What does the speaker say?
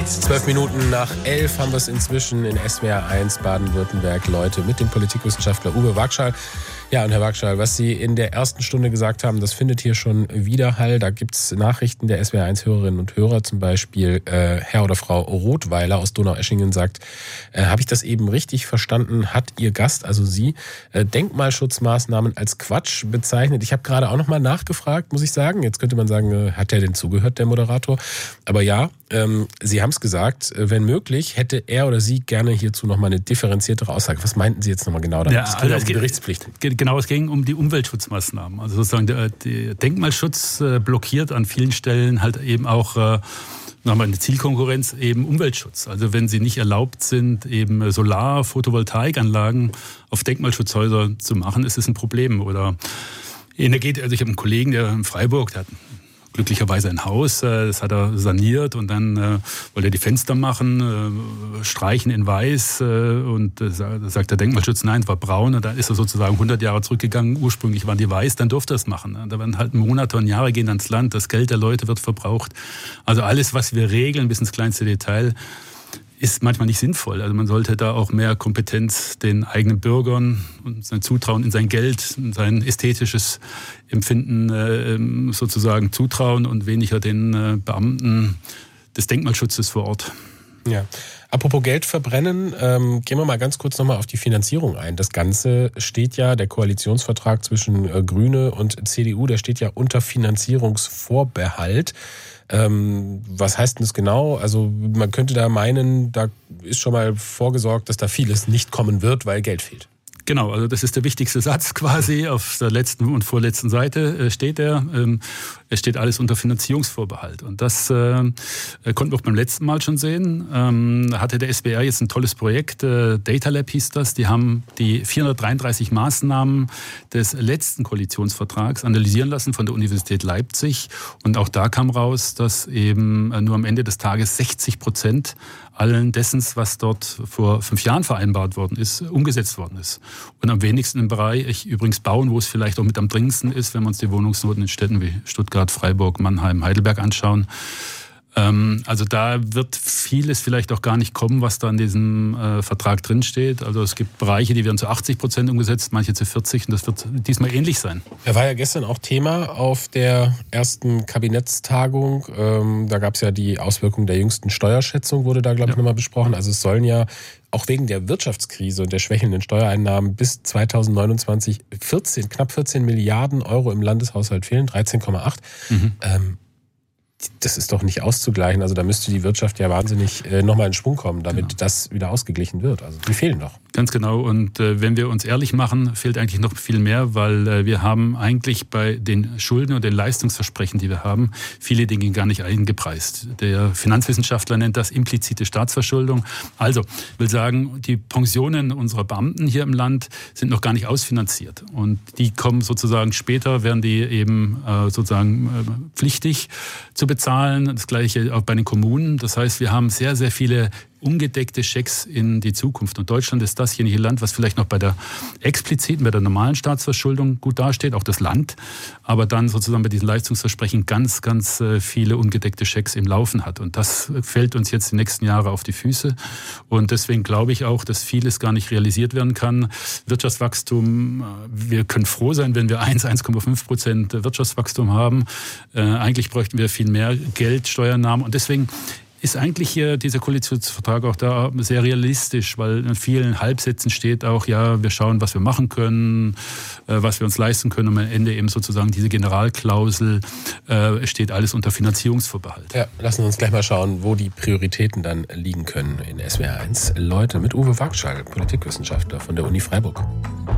12 Minuten nach 11 haben wir es inzwischen in SWR 1 Baden-Württemberg. Leute mit dem Politikwissenschaftler Uwe Wagschall. Ja, und Herr Wagschall, was Sie in der ersten Stunde gesagt haben, das findet hier schon Widerhall. Da gibt's Nachrichten der SWR 1 Hörerinnen und Hörer, zum Beispiel Herr oder Frau Rothweiler aus Donaueschingen sagt, habe ich das eben richtig verstanden, hat Ihr Gast, also Sie, Denkmalschutzmaßnahmen als Quatsch bezeichnet. Ich habe gerade auch nochmal nachgefragt, muss ich sagen. Jetzt könnte man sagen, hat der denn zugehört, der Moderator? Aber ja, Sie haben es gesagt, wenn möglich, hätte er oder sie gerne hierzu nochmal eine differenziertere Aussage. Was meinten Sie jetzt nochmal genau damit? Ja, also es geht um die Berichtspflicht. Genau, es ging um die Umweltschutzmaßnahmen. Also sozusagen der Denkmalschutz blockiert an vielen Stellen halt eben auch nochmal eine Zielkonkurrenz, eben Umweltschutz. Also wenn sie nicht erlaubt sind, eben Solar-, Photovoltaikanlagen auf Denkmalschutzhäuser zu machen, ist es ein Problem. Oder Energie, also ich habe einen Kollegen, der in Freiburg, der hat glücklicherweise ein Haus, das hat er saniert und dann wollte er die Fenster machen, streichen in weiß und da sagt der Denkmalschutz, nein, es war braun und dann ist er sozusagen 100 Jahre zurückgegangen, ursprünglich waren die weiß, dann durfte er es machen. Da werden halt Monate und Jahre gehen ans Land, das Geld der Leute wird verbraucht. Also alles, was wir regeln, bis ins kleinste Detail, ist manchmal nicht sinnvoll. Also man sollte da auch mehr Kompetenz den eigenen Bürgern und sein Zutrauen in sein Geld, in sein ästhetisches Empfinden sozusagen zutrauen und weniger den Beamten des Denkmalschutzes vor Ort. Ja. Apropos Geld verbrennen, gehen wir mal ganz kurz nochmal auf die Finanzierung ein. Das Ganze steht ja, der Koalitionsvertrag zwischen Grüne und CDU, der steht ja unter Finanzierungsvorbehalt. Was heißt denn das genau? Also man könnte da meinen, da ist schon mal vorgesorgt, dass da vieles nicht kommen wird, weil Geld fehlt. Genau, also das ist der wichtigste Satz quasi. Auf der letzten und vorletzten Seite steht er. Es steht alles unter Finanzierungsvorbehalt. Und das konnten wir auch beim letzten Mal schon sehen. Da hatte der SWR jetzt ein tolles Projekt, Data Lab hieß das. Die haben die 433 Maßnahmen des letzten Koalitionsvertrags analysieren lassen von der Universität Leipzig. Und auch da kam raus, dass eben nur am Ende des Tages 60% allen dessen, was dort vor 5 Jahren vereinbart worden ist, umgesetzt worden ist. Und am wenigsten im Bereich übrigens Bauen, wo es vielleicht auch mit am dringendsten ist, wenn wir uns die Wohnungsnoten in Städten wie Stuttgart, Freiburg, Mannheim, Heidelberg anschauen. Also da wird vieles vielleicht auch gar nicht kommen, was da in diesem Vertrag drinsteht. Also es gibt Bereiche, die werden zu 80% umgesetzt, manche zu 40%, und das wird diesmal ähnlich sein. Er war ja gestern auch Thema auf der ersten Kabinettstagung. Da gab es ja die Auswirkungen der jüngsten Steuerschätzung, wurde da, glaube ich, nochmal besprochen. Also es sollen ja auch wegen der Wirtschaftskrise und der schwächelnden Steuereinnahmen bis 2029 knapp 14 Milliarden Euro im Landeshaushalt fehlen, 13,8. Das ist doch nicht auszugleichen. Also da müsste die Wirtschaft ja wahnsinnig nochmal in Schwung kommen, damit das wieder ausgeglichen wird. Also die fehlen doch. Ganz genau. Und wenn wir uns ehrlich machen, fehlt eigentlich noch viel mehr, weil wir haben eigentlich bei den Schulden und den Leistungsversprechen, die wir haben, viele Dinge gar nicht eingepreist. Der Finanzwissenschaftler nennt das implizite Staatsverschuldung. Also, ich will sagen, die Pensionen unserer Beamten hier im Land sind noch gar nicht ausfinanziert. Und die kommen sozusagen später, werden die eben sozusagen pflichtig zu bezahlen. Das Gleiche auch bei den Kommunen. Das heißt, wir haben sehr, sehr viele ungedeckte Schecks in die Zukunft. Und Deutschland ist dasjenige Land, was vielleicht noch bei der expliziten, bei der normalen Staatsverschuldung gut dasteht, auch das Land, aber dann sozusagen bei diesen Leistungsversprechen ganz, ganz viele ungedeckte Schecks im Laufen hat. Und das fällt uns jetzt die nächsten Jahre auf die Füße. Und deswegen glaube ich auch, dass vieles gar nicht realisiert werden kann. Wirtschaftswachstum, wir können froh sein, wenn wir 1,5% Wirtschaftswachstum haben. Eigentlich bräuchten wir viel mehr Geld, Steuernahmen. Und deswegen ist eigentlich hier dieser Koalitionsvertrag auch da sehr realistisch, weil in vielen Halbsätzen steht auch, ja, wir schauen, was wir machen können, was wir uns leisten können, und am Ende eben sozusagen diese Generalklausel, steht alles unter Finanzierungsvorbehalt. Ja, lassen wir uns gleich mal schauen, wo die Prioritäten dann liegen können in SWR 1. Leute mit Uwe Wagschall, Politikwissenschaftler von der Uni Freiburg.